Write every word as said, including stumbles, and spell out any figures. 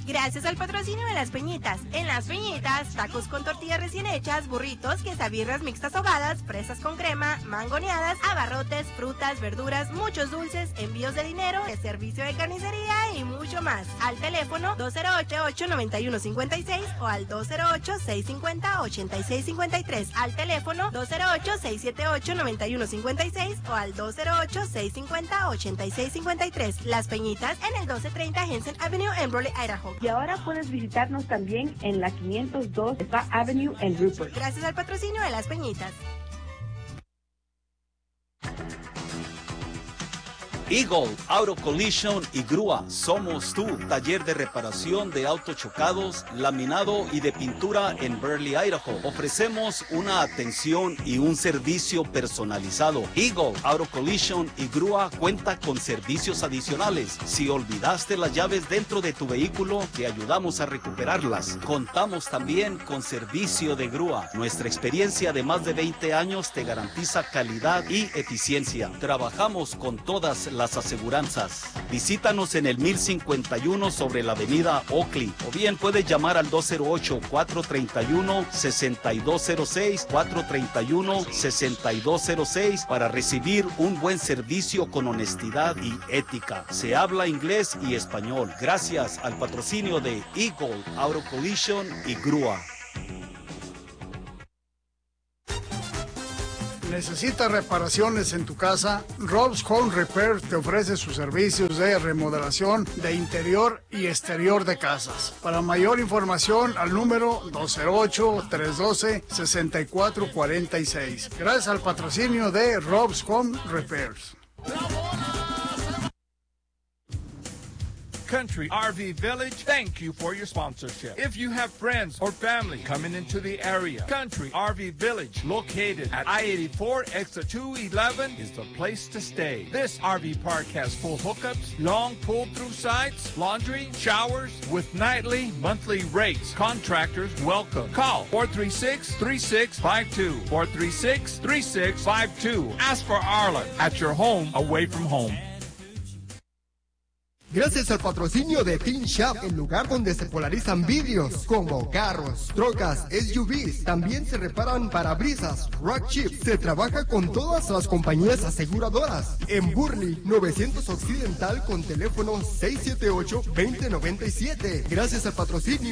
Gracias al patrocinio de Las Peñitas. En Las Peñitas, tacos con tortillas recién hechas, burritos, quesabirras mixtas ahogadas, fresas con crema, mangoneadas, abarrotes, frutas, verduras, muchos dulces, envíos de dinero, servicio de carnicería y mucho más. Al teléfono dos cero ocho, ocho nueve uno, cinco seis o al dos cero ocho, seis cinco cero, ocho seis cinco tres. Al teléfono dos cero ocho, seis siete ocho, nueve uno cinco seis o al dos cero ocho, seis cinco cero, ocho seis cinco tres. Las Peñitas en el doce treinta Henson Avenue en Brawley, Idaho. Y ahora puedes visitarnos también en la quinientos dos Spa Avenue en Rupert. Gracias al patrocinio de Las Peñitas. Eagle Auto Collision y Grúa. Somos tu taller de reparación de autos chocados, laminado y de pintura en Burley, Idaho. Ofrecemos una atención y un servicio personalizado. Eagle Auto Collision y Grúa cuenta con servicios adicionales. Si olvidaste las llaves dentro de tu vehículo, te ayudamos a recuperarlas. Contamos también con servicio de grúa. Nuestra experiencia de más de veinte años te garantiza calidad y eficiencia. Trabajamos con todas las aseguranzas. Visítanos en el mil cincuenta y uno sobre la avenida Oakley o bien puedes llamar al dos cero ocho, cuatro tres uno, seis dos cero seis, cuatro tres uno, seis dos cero seis para recibir un buen servicio con honestidad y ética. Se habla inglés y español gracias al patrocinio de Eagle Auto Collision y Grúa. ¿Necesitas reparaciones en tu casa? Rob's Home Repair te ofrece sus servicios de remodelación de interior y exterior de casas. Para mayor información al número dos cero ocho, tres uno dos, seis cuatro cuatro seis. Gracias al patrocinio de Rob's Home Repairs. Country R V Village, thank you for your sponsorship. If you have friends or family coming into the area, Country R V Village, located at I eighty-four, exit two eleven, is the place to stay. This R V park has full hookups, long pull-through sites, laundry, showers, with nightly, monthly rates. Contractors welcome. Call four three six, three six five two, four three six, three six five two. Ask for Arlen at your home away from home. Gracias al patrocinio de Teen Shop, el lugar donde se polarizan vidrios como carros, trocas, S U Vs. También se reparan parabrisas, rock chips. Se trabaja con todas las compañías aseguradoras. En Burley, novecientos Occidental con teléfono seis siete ocho, dos cero nueve siete. Gracias al patrocinio